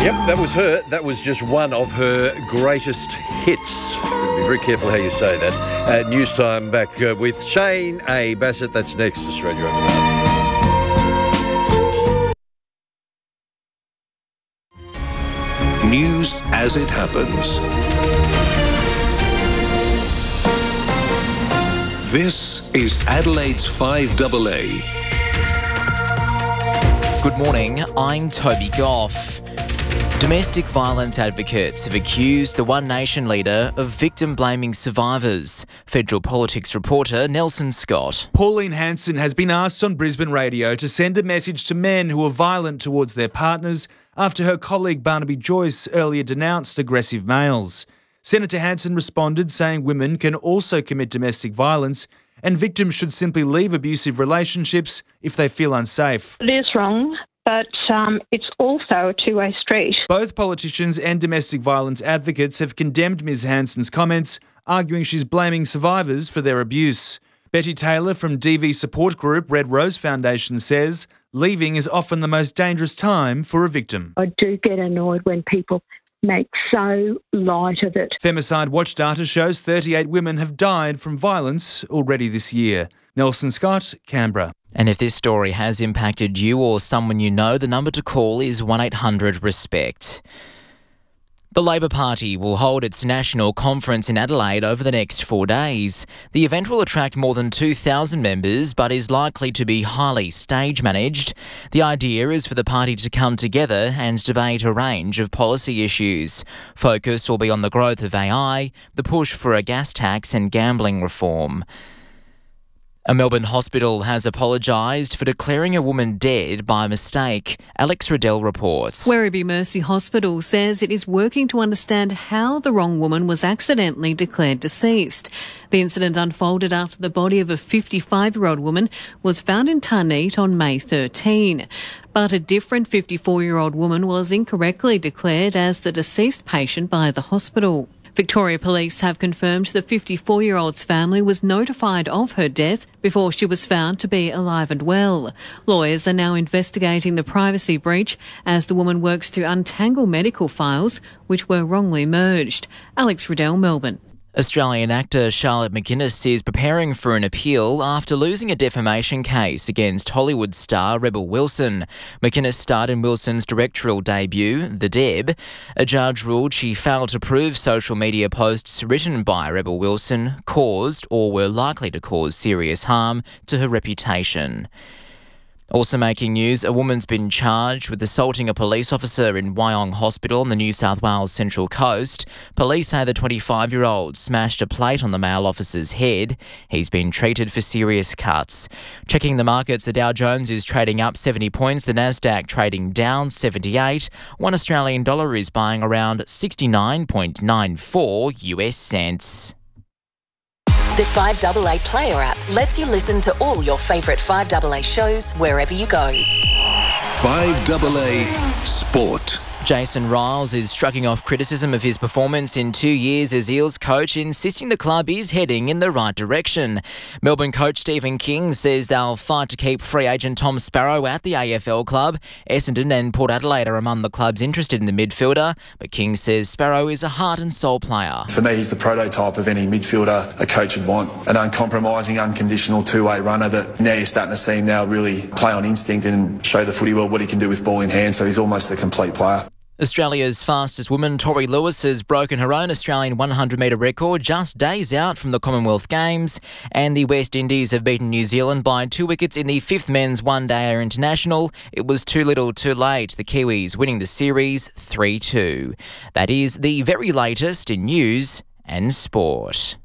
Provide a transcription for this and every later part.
Yep, that was her. That was just one of her greatest hits. Be very careful how you say that. News time back with Shane A. Bassett. That's next, Australia Open. News as it happens. This is Adelaide's 5AA. Good morning, I'm Toby Goff. Domestic violence advocates have accused the One Nation leader of victim-blaming survivors. Federal politics reporter Nelson Scott. Pauline Hanson has been asked on Brisbane Radio to send a message to men who are violent towards their partners after her colleague Barnaby Joyce earlier denounced aggressive males. Senator Hanson responded saying women can also commit domestic violence and victims should simply leave abusive relationships if they feel unsafe. It is wrong, but it's also a two-way street. Both politicians and domestic violence advocates have condemned Ms Hanson's comments, arguing she's blaming survivors for their abuse. Betty Taylor from DV support group Red Rose Foundation says leaving is often the most dangerous time for a victim. I do get annoyed when people make so light of it. Femicide Watch data shows 38 women have died from violence already this year. Nelson Scott, Canberra. And if this story has impacted you or someone you know, the number to call is 1800-RESPECT. The Labor Party will hold its national conference in Adelaide over the next 4 days. The event will attract more than 2,000 members but is likely to be highly stage-managed. The idea is for the party to come together and debate a range of policy issues. Focus will be on the growth of AI, the push for a gas tax and gambling reform. A Melbourne hospital has apologised for declaring a woman dead by mistake. Alex Riddell reports. Werribee Mercy Hospital says it is working to understand how the wrong woman was accidentally declared deceased. The incident unfolded after the body of a 55-year-old woman was found in Tarneit on May 13. But a different 54-year-old woman was incorrectly declared as the deceased patient by the hospital. Victoria Police have confirmed the 54-year-old's family was notified of her death before she was found to be alive and well. Lawyers are now investigating the privacy breach as the woman works to untangle medical files which were wrongly merged. Alex Riddell, Melbourne. Australian actor Charlotte McGuinness is preparing for an appeal after losing a defamation case against Hollywood star Rebel Wilson. McGuinness starred in Wilson's directorial debut, The Deb. A judge ruled she failed to prove social media posts written by Rebel Wilson caused or were likely to cause serious harm to her reputation. Also making news, a woman's been charged with assaulting a police officer in Wyong Hospital on the New South Wales Central Coast. Police say the 25-year-old smashed a plate on the male officer's head. He's been treated for serious cuts. Checking the markets, the Dow Jones is trading up 70 points, the Nasdaq trading down 78. $1 Australian dollar is buying around 69.94 US cents. The 5AA Player app lets you listen to all your favourite 5AA shows wherever you go. 5AA Sport. Jason Riles is shrugging off criticism of his performance in 2 years as Eels coach, insisting the club is heading in the right direction. Melbourne coach Stephen King says they'll fight to keep free agent Tom Sparrow at the AFL club. Essendon and Port Adelaide are among the clubs interested in the midfielder, but King says Sparrow is a heart and soul player. For me, he's the prototype of any midfielder a coach would want. An uncompromising, unconditional two-way runner that now you're starting to see him now really play on instinct and show the footy world what he can do with ball in hand, so he's almost a complete player. Australia's fastest woman, Tori Lewis, has broken her own Australian 100-metre record just days out from the Commonwealth Games, and the West Indies have beaten New Zealand by 2 wickets in the 5th Men's One-Day International. It was too little too late, the Kiwis winning the series 3-2. That is the very latest in news and sport.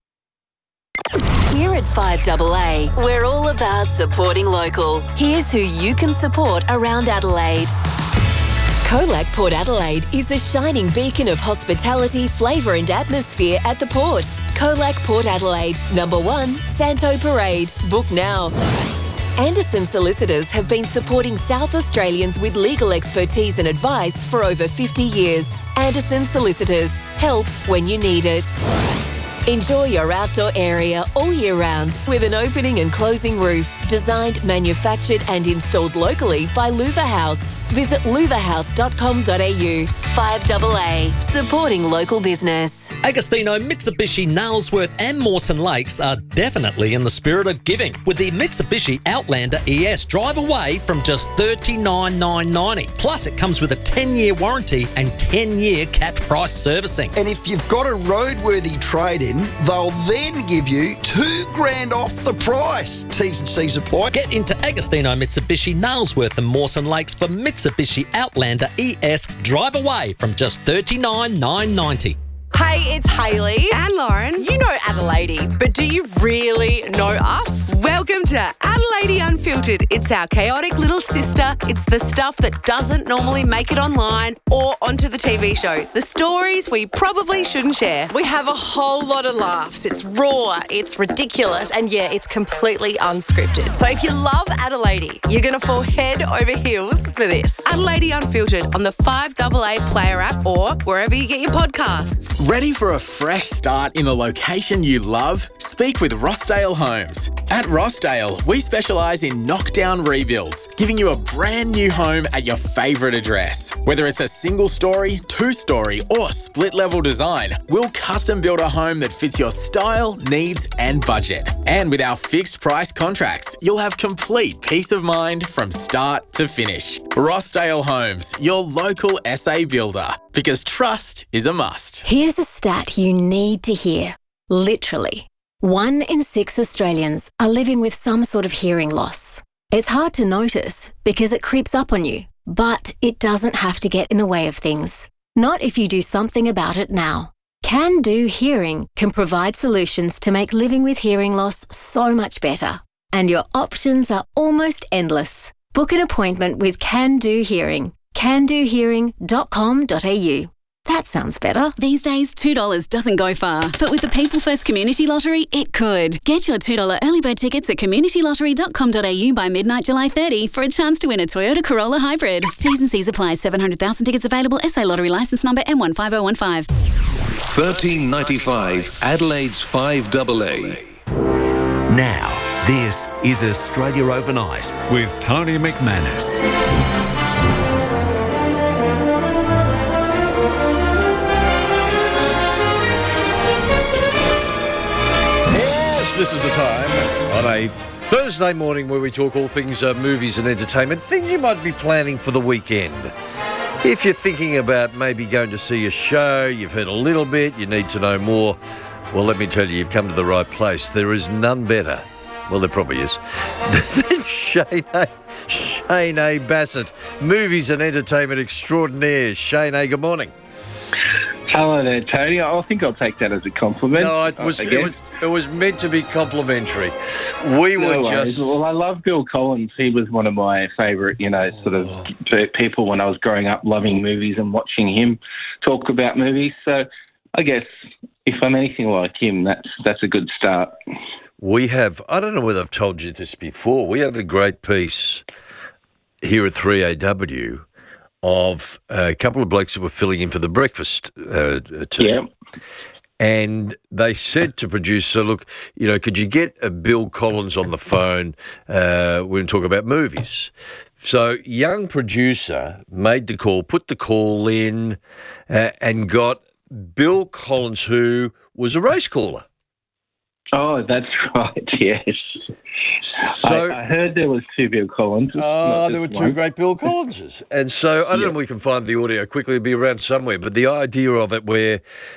Here at 5AA, we're all about supporting local. Here's who you can support around Adelaide. Colac Port Adelaide is the shining beacon of hospitality, flavour and atmosphere at the port. Colac Port Adelaide, number 1, Santo Parade. Book now. Anderson Solicitors have been supporting South Australians with legal expertise and advice for over 50 years. Anderson Solicitors. Help when you need it. Enjoy your outdoor area all year round with an opening and closing roof. Designed, manufactured and installed locally by Louver House. Visit louverhouse.com.au. 5AA, supporting local business. Agostino, Mitsubishi, Nailsworth and Mawson Lakes are definitely in the spirit of giving with the Mitsubishi Outlander ES. Drive away from just $39,990. Plus, it comes with a 10-year warranty and 10-year capped price servicing. And if you've got a roadworthy trade-in, they'll then give you $2,000 off the price. T's and C's apply. Get into Agostino, Mitsubishi, Nailsworth and Mawson Lakes for Mitsubishi Outlander ES. Drive away from just $39,990. Hey, it's Hayley and Lauren. You know Adelaide, but do you really know us? Welcome to Adelaide Unfiltered. It's our chaotic little sister. It's the stuff that doesn't normally make it online or onto the TV show. The stories we probably shouldn't share. We have a whole lot of laughs. It's raw, it's ridiculous, and yeah, it's completely unscripted. So if you love Adelaide, you're going to fall head over heels for this. Adelaide Unfiltered on the 5AA Player app or wherever you get your podcasts. Ready for a fresh start in a location you love? Speak with Rossdale Homes. At Rossdale, we specialise in knockdown rebuilds, giving you a brand new home at your favourite address. Whether it's a single story, two-story or split-level design, we'll custom build a home that fits your style, needs and budget. And with our fixed price contracts, you'll have complete peace of mind from start to finish. Rossdale Homes, your local SA builder, because trust is a must. Here's a stat you need to hear. Literally, 1 in 6 Australians are living with some sort of hearing loss. It's hard to notice because it creeps up on you, but it doesn't have to get in the way of things. Not if you do something about it now. Can Do Hearing can provide solutions to make living with hearing loss so much better. And your options are almost endless. Book an appointment with Can Do Hearing. candohearing.com.au. That sounds better. These days, $2 doesn't go far. But with the People First Community Lottery, it could. Get your $2 early bird tickets at communitylottery.com.au by midnight July 30 for a chance to win a Toyota Corolla Hybrid. T's and C's apply. 700,000 tickets available. SA Lottery licence number M15015. 1395 Adelaide's 5AA. Now, this is Australia Overnight with Tony McManus. This is the time on a Thursday morning where we talk all things movies and entertainment, things you might be planning for the weekend. If you're thinking about maybe going to see a show, you've heard a little bit, you need to know more, well, let me tell you, you've come to the right place. There is none better, well, there probably is, than Shane A. Bassett, movies and entertainment extraordinaire. Shane A., good morning. Hello there, Tony. I think I'll take that as a compliment. No, it was meant to be complimentary. Well, I love Bill Collins. He was one of my favourite, sort of people when I was growing up, loving movies and watching him talk about movies. So I guess if I'm anything like him, that's a good start. We have, I don't know whether I've told you this before, we have a great piece here at 3AW of a couple of blokes who were filling in for the breakfast team. Yeah. And they said to producer, look, could you get a Bill Collins on the phone we're going to talk about movies? So young producer made the call, put the call in and got Bill Collins, who was a race caller. Oh, that's right, yes. So I heard there was 2 Bill Collins. There were 2 great Bill Collinses. And so I don't know if we can find the audio quickly, it'll be around somewhere, but the idea of it where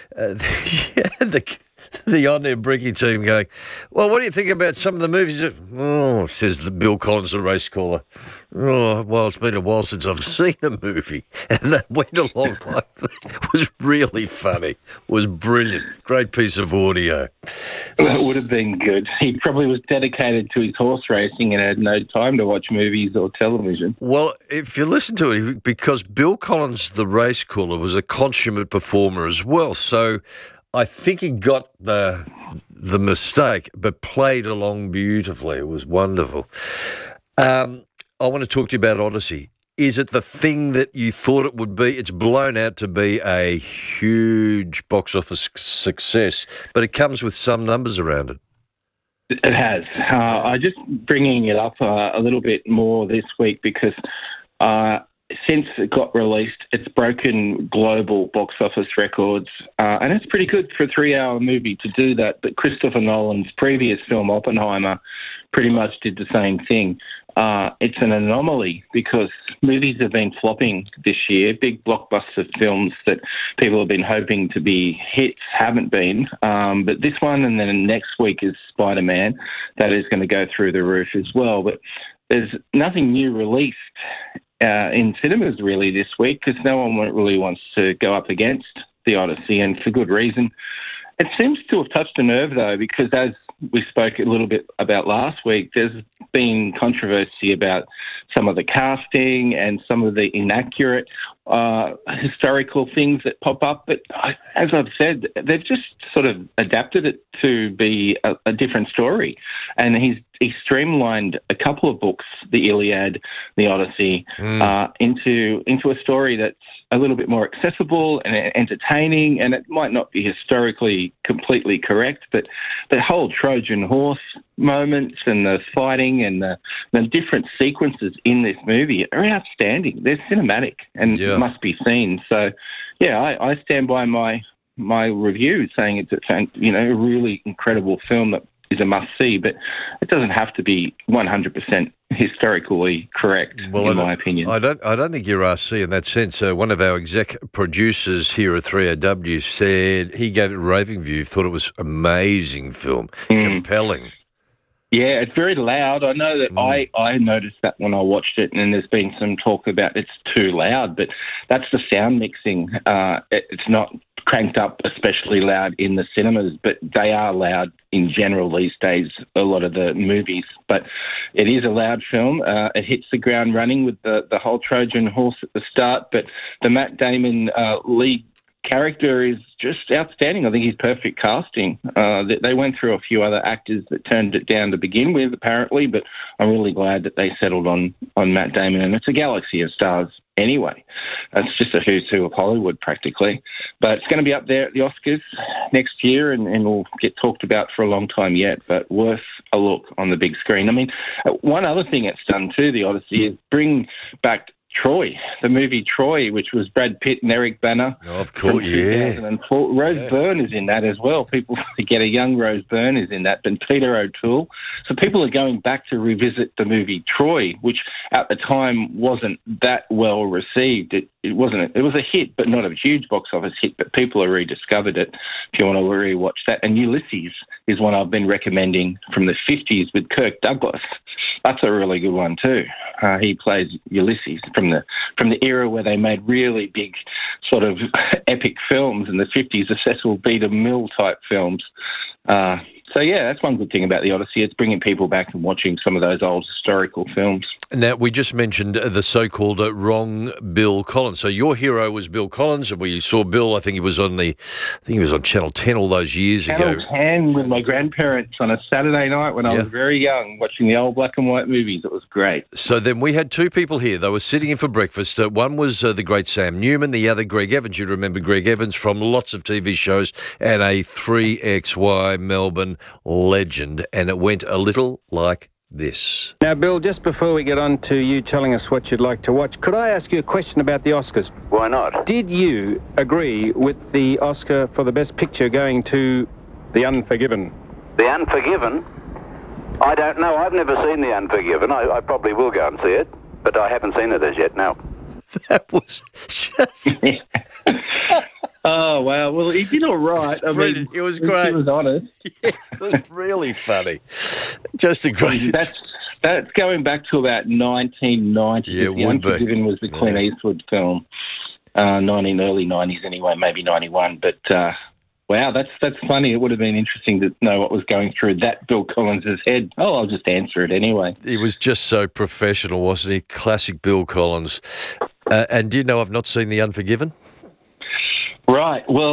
the on-air Bricky team going, well, what do you think about some of the movies? Oh, says the Bill Collins, the race caller. Oh, well, it's been a while since I've seen a movie. And that went along like that. It was really funny. It was brilliant. Great piece of audio. That would have been good. He probably was dedicated to his horse racing and had no time to watch movies or television. Well, if you listen to it, because Bill Collins, the race caller, was a consummate performer as well. So I think he got the mistake, but played along beautifully. It was wonderful. I want to talk to you about Odyssey. Is it the thing that you thought it would be? It's blown out to be a huge box office success, but it comes with some numbers around it. It has. I just bringing it up a little bit more this week because since it got released, it's broken global box office records, and it's pretty good for a 3-hour movie to do that. But Christopher Nolan's previous film, Oppenheimer, pretty much did the same thing. It's an anomaly because movies have been flopping this year. Big blockbuster films that people have been hoping to be hits haven't been. But this one and then next week is Spider-Man. That is going to go through the roof as well. But there's nothing new released in cinemas really this week because no one really wants to go up against The Odyssey, and for good reason. It seems to have touched a nerve, though, because as we spoke a little bit about last week, there's been controversy about some of the casting and some of the inaccurate historical things that pop up. But as I've said, they've just sort of adapted it to be a different story. And he's streamlined a couple of books, the Iliad, the Odyssey, into a story that's a little bit more accessible and entertaining, and it might not be historically completely correct, but the whole Trojan horse moments and the fighting and the different sequences in this movie are outstanding. They're cinematic and must be seen. So, yeah, I stand by my review saying it's a really incredible film that is a must-see, but it doesn't have to be 100% historically correct, in my opinion. I don't think you're RC in that sense. One of our exec producers here at 3AW said he gave it a raving review, thought it was an amazing film, compelling. Yeah, it's very loud. I know that I noticed that when I watched it, and there's been some talk about it's too loud, but that's the sound mixing. It's not cranked up especially loud in the cinemas, but they are loud in general these days, a lot of the movies. But it is a loud film. It hits the ground running with the whole Trojan horse at the start, but the Matt Damon lead character is just outstanding. I think he's perfect casting. They went through a few other actors that turned it down to begin with, apparently, but I'm really glad that they settled on Matt Damon, and it's a galaxy of stars anyway. It's just a who's who of Hollywood, practically. But it's going to be up there at the Oscars next year and will get talked about for a long time yet, but worth a look on the big screen. I mean, one other thing it's done too, The Odyssey, is bring back Troy, the movie Troy, which was Brad Pitt and Eric Bana. Oh, of course, yeah. 2004. Rose Byrne is in that as well. People forget a young Rose Byrne is in that, and Peter O'Toole. So people are going back to revisit the movie Troy, which at the time wasn't that well received. It wasn't. It was a hit, but not a huge box office hit. But people have rediscovered it. If you want to rewatch that, and Ulysses is one I've been recommending from the 50s with Kirk Douglas. That's a really good one too. He plays Ulysses from the era where they made really big sort of epic films in the 50s, the Cecil B. DeMille type films. So, yeah, that's one good thing about The Odyssey. It's bringing people back and watching some of those old historical films. Now, we just mentioned the so-called wrong Bill Collins. So your hero was Bill Collins, and we saw Bill, I think he was on Channel 10 all those years ago. Channel 10 with my grandparents on a Saturday night when I was very young, watching the old black and white movies. It was great. So then we had two people here. They were sitting in for breakfast. One was the great Sam Newman, the other Greg Evans. You remember Greg Evans from lots of TV shows and a 3XY Melbourne legend, and it went a little like this. Now, Bill, just before we get on to you telling us what you'd like to watch, could I ask you a question about the Oscars? Why not? Did you agree with the Oscar for the Best Picture going to The Unforgiven? The Unforgiven? I don't know. I've never seen The Unforgiven. I probably will go and see it, but I haven't seen it as yet, no. That was just... Oh, wow. Well, he did all right. It was great. He was honest. Yes, it was really funny. Just a great... That's going back to about 1990. Yeah, it The would be. Unforgiven was the Clint Eastwood film. Early 90s anyway, maybe 91. But, wow, that's funny. It would have been interesting to know what was going through that Bill Collins' head. Oh, I'll just answer it anyway. He was just so professional, wasn't he? Classic Bill Collins. And do you know I've not seen The Unforgiven? Right. Well,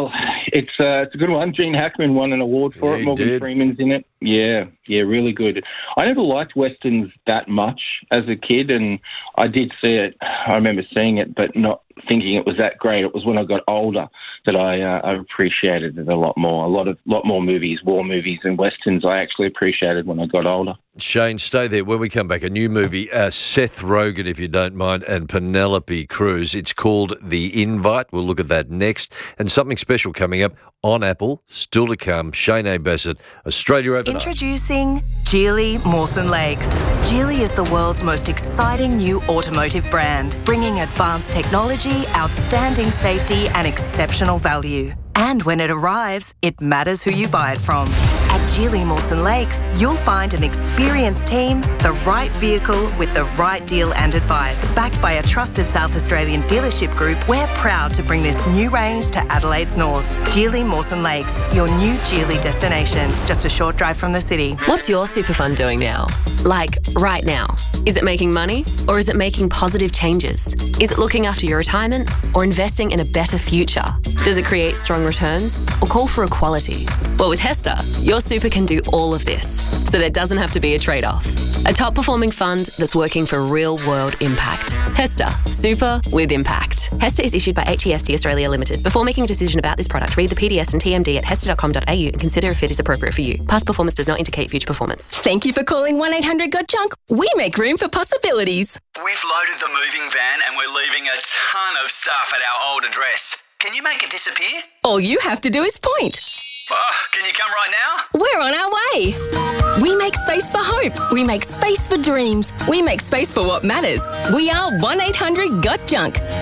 It's a good one. Gene Hackman won an award for it. Morgan Freeman's in it. Yeah, really good. I never liked Westerns that much as a kid, and I did see it. I remember seeing it, but not thinking it was that great. It was when I got older that I appreciated it a lot more. A lot more movies, war movies and Westerns I actually appreciated when I got older. Shane, stay there. When we come back, a new movie, Seth Rogen, if you don't mind, and Penelope Cruz. It's called The Invite. We'll look at that next. And something special coming up on Apple, still to come. Shane A. Bassett, Australia Overnight. Introducing Geely Mawson Lakes. Geely is the world's most exciting new automotive brand, bringing advanced technology, outstanding safety and exceptional value. And when it arrives, it matters who you buy it from. At Geely Mawson Lakes, you'll find an experienced team, the right vehicle with the right deal and advice. Backed by a trusted South Australian dealership group, we're proud to bring this new range to Adelaide's north. Geely Mawson Lakes, your new Geely destination, just a short drive from the city. What's your super fund doing now? Like, right now? Is it making money or is it making positive changes? Is it looking after your retirement or investing in a better future? Does it create strong returns or call for equality? Well, with HESTA, your super can do all of this, so there doesn't have to be a trade-off. A top-performing fund that's working for real-world impact. HESTA, super with impact. HESTA is issued by HEST Australia Limited. Before making a decision about this product, read the PDS and TMD at hesta.com.au and consider if it is appropriate for you. Past performance does not indicate future performance. Thank you for calling 1-800-GOT-JUNK. We make room for possibilities. We've loaded the moving van and we're leaving a ton of stuff at our old address. Can you make it disappear? All you have to do is point. Oh, can you come right now? We're on our way. We make space for hope. We make space for dreams. We make space for what matters. We are 1-800-GOT-JUNK.